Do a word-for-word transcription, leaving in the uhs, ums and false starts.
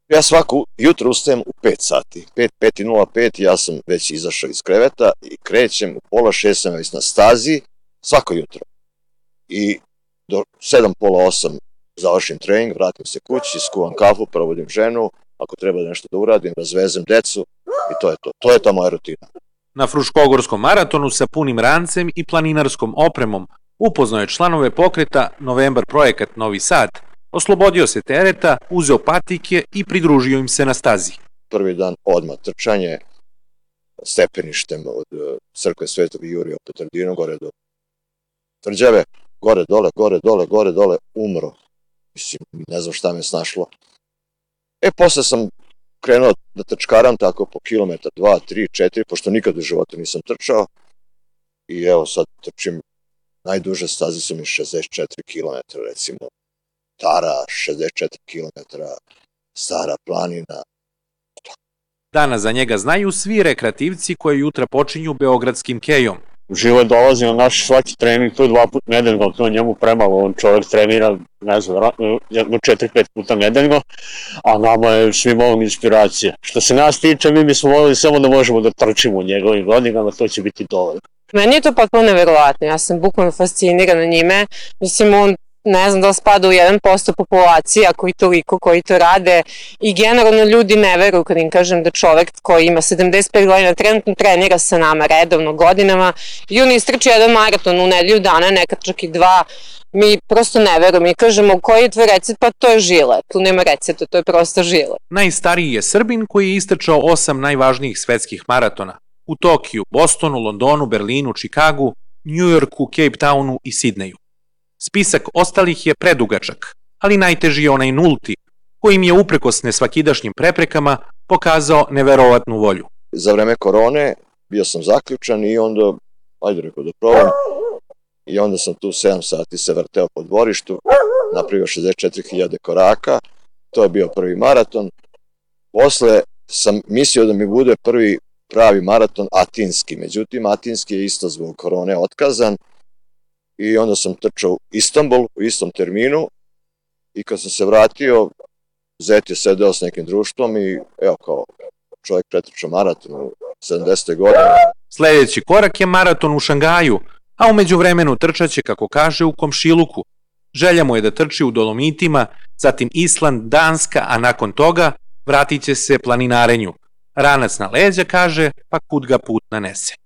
Ja svako jutro ustajem u pet sati, pet, pet i nula pet, ja sam već izašao iz kreveta i krećem, u pola šest sam već na stazi, svako jutro. I do sedam, pola osam završim trening, vratim se kući, skuvam kafu, provodim ženu, ako treba nešto da uradim, razvezem decu i to je to. To je ta moja rutina. Na Fruškogorskom maratonu sa punim rancem i planinarskom opremom upoznao je članove pokreta Novembar projekat Novi Sad, oslobodio se tereta, uzeo patike i pridružio im se na stazi. Prvi dan odmah trčanje stepeništem od crkve Svetog Jurija u Petardinu gore do Tvrđave, gore dole, gore dole, gore dole, umro. Mislim, ne znam šta me snašlo. E, posle sam krenuo da trčkaram tako po kilometar, dva, tri, četiri, pošto nikad u životu nisam trčao. I evo sad trčim, najduže staze su mi šezdeset četiri kilometra, recimo. Tara, šezdeset četiri kilometra, Stara planina. Danas za njega znaju svi rekreativci koji jutra počinju beogradskim kejom. Živo dolazi na naš svaki trening, to je dva puta nedeljno, to je njemu premalo, on čovjek trenira, ne znam, jedno četiri, pet puta nedeljno, a nama je svima on inspiracija. Što se nas tiče, mi bismo volili samo da možemo da trčimo u njegovim godinama, to će biti dovoljno. Meni je to potpuno neverovatno, ja sam bukvalno fascinirana njime, mislim on ne znam da li spada u jedan posto populacija koji toliko, koji to rade i generalno ljudi ne veruju kad im kažem da čovek koji ima sedamdeset pet godina trenutno trenira sa nama redovno godinama i on istrči jedan maraton u nedelju dana, nekad čak i dva, mi prosto ne verujemo i kažemo koji je tvoj recept, pa to je žile, tu nema recepta, to je prosto žile. Najstariji je Srbin koji je istrčao osam najvažnijih svetskih maratona u Tokiju, Bostonu, Londonu, Berlinu, Čikagu, Njujorku, Cape Townu i Sidneju. Spisak ostalih je predugačak, ali najteži je onaj nulti, kojim je uprkos nesvakidašnjim preprekama pokazao neverovatnu volju. Za vreme korone bio sam zaključan i onda, ajde rekao da probam, i onda sam tu sedam sati se vrteo po dvorištu, napravio šezdeset četiri hiljade koraka, to je bio prvi maraton. Posle sam mislio da mi bude prvi pravi maraton atinski, međutim atinski je isto zbog korone otkazan. I onda sam trčao u Istanbul u istom terminu i kad sam se vratio, zet je sedeo s nekim društvom i evo kao čovjek pretrčao maraton u sedamdesetoj godine. Sljedeći korak je maraton u Šangaju, a umeđu vremenu trčaće, kako kaže, u komšiluku. Želja mu je da trči u Dolomitima, zatim Island, Danska, a nakon toga vratit će se planinarenju. Ranac na leđa, kaže, pa kud ga put nanese.